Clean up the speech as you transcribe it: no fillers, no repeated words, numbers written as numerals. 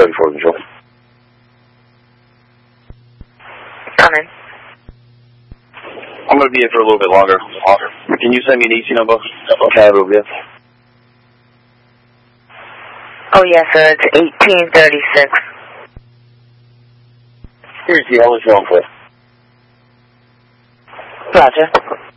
34 control. Come in. I'm going to be here for a little bit longer. Can you send me an EC number? Cab over here. Oh, yes, sir. It's 1836. Here's the only phone for. Roger.